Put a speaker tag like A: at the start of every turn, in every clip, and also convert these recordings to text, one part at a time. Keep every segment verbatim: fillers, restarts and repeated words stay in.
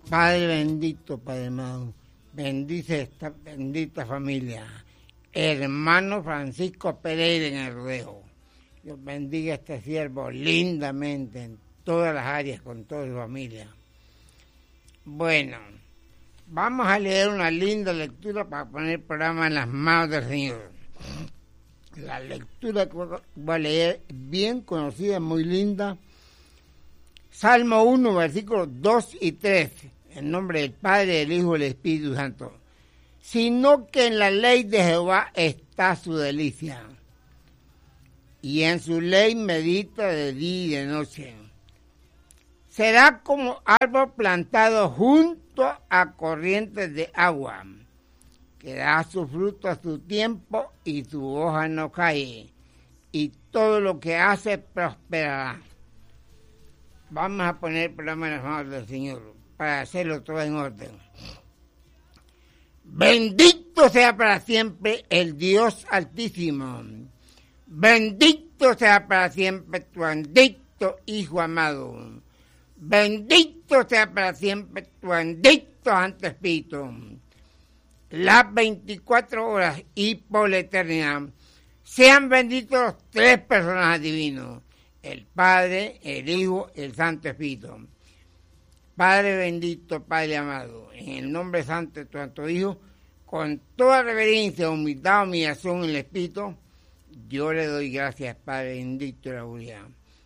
A: Padre bendito, Padre amado, bendice esta bendita familia. Hermano Francisco Pereira en el Rodeo. Dios bendiga a este siervo lindamente en todas las áreas, con toda su familia. Bueno, vamos a leer una linda lectura para poner el programa en las manos del Señor. La lectura que voy a leer, bien conocida, muy linda. Salmo uno, versículos dos y tres. En nombre del Padre, del Hijo y del Espíritu Santo. Sino que en la ley de Jehová está su delicia, y en su ley medita de día y de noche. Será como árbol plantado junto a corrientes de agua, que da su fruto a su tiempo y su hoja no cae, y todo lo que hace prosperará. Vamos a poner el programa en las manos del Señor para hacerlo todo en orden. Bendito sea para siempre el Dios Altísimo. Bendito sea para siempre tu bendito Hijo amado. Bendito sea para siempre tu bendito Santo Espíritu. Las veinticuatro horas y por la eternidad sean benditos los tres personajes divinos, el Padre, el Hijo y el Santo Espíritu. Padre bendito, Padre amado, en el nombre santo de tu Santo Hijo, con toda reverencia, humildad, humillación en el Espíritu, yo le doy gracias, Padre bendito de la gloria.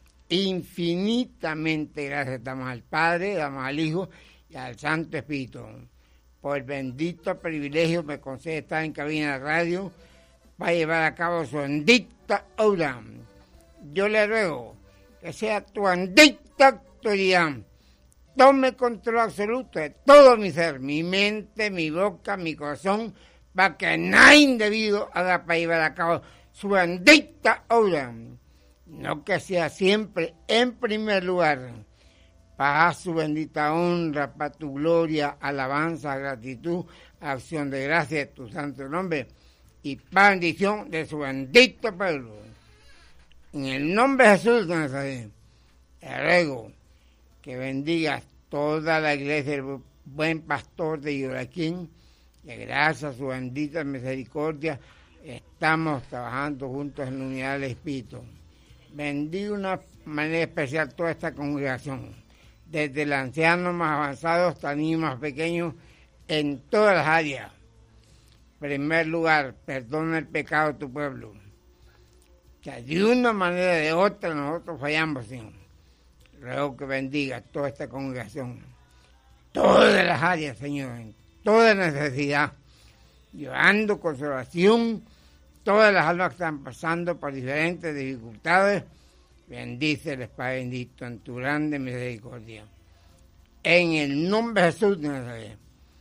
A: Infinitamente gracias damos al Padre, damos al Hijo y al Santo Espíritu, por el bendito privilegio que me concede estar en cabina de radio para llevar a cabo su bendita obra. Yo le ruego que sea tu bendita autoridad. Tome control absoluto de todo mi ser, mi mente, mi boca, mi corazón, para que nada indebido haga para llevar a cabo su bendita obra. No que sea siempre en primer lugar, para su bendita honra, para tu gloria, alabanza, gratitud, acción de gracia de tu santo nombre y para bendición de su bendito pueblo. En el nombre de Jesús de Nazaret, te ruego que bendiga toda la iglesia del buen pastor de Ibraquín, que gracias a su bendita misericordia estamos trabajando juntos en la unidad del Espíritu. Bendiga de una manera especial toda esta congregación, desde el anciano más avanzado hasta el niño más pequeño, en todas las áreas. En primer lugar, perdona el pecado de tu pueblo, que de una manera o de otra nosotros fallamos, Señor. Ruego que bendiga toda esta congregación, todas las áreas, Señor, en toda necesidad, llevando consolación, todas las almas que están pasando por diferentes dificultades, bendíceles, Padre bendito, en tu grande misericordia. En el nombre de Jesús de Nazaret,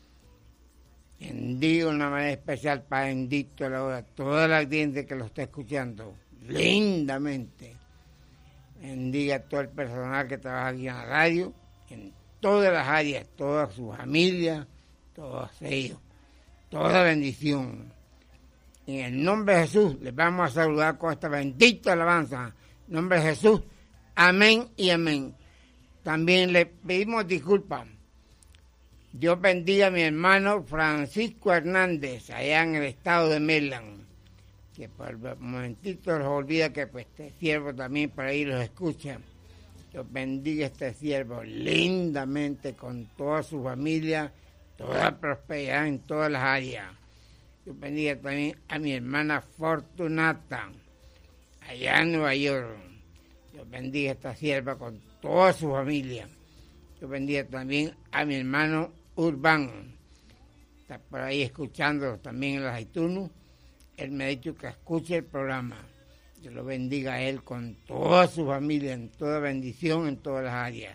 A: bendigo de una manera especial, Padre bendito, a la hora, toda la gente que lo está escuchando, lindamente. Bendiga a todo el personal que trabaja aquí en la radio, en todas las áreas, toda su familia, todos ellos, toda bendición. En el nombre de Jesús les vamos a saludar con esta bendita alabanza. En nombre de Jesús, amén y amén. También le pedimos disculpas. Dios bendiga a mi hermano Francisco Hernández, allá en el estado de Maryland, que por un momentito los olvida que pues, este siervo también por ahí los escucha. Dios bendiga a este siervo lindamente con toda su familia, toda prosperidad en todas las áreas. Dios bendiga también a mi hermana Fortunata, allá en Nueva York. Dios bendiga a esta sierva con toda su familia. Dios bendiga también a mi hermano Urbán, está por ahí escuchando también en los iTunes. Él me ha dicho que escuche el programa. Dios lo bendiga a él con toda su familia, en toda bendición, en todas las áreas.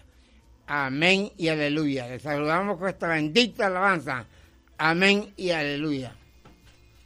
A: Amén y aleluya. Les saludamos con esta bendita alabanza. Amén y aleluya.